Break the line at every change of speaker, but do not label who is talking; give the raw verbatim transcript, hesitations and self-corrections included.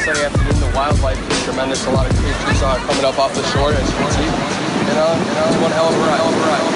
sunny afternoon. The wildlife is tremendous. A lot of creatures uh, coming up off the shore, as you can see. You know, you know, it's one hell of a ride.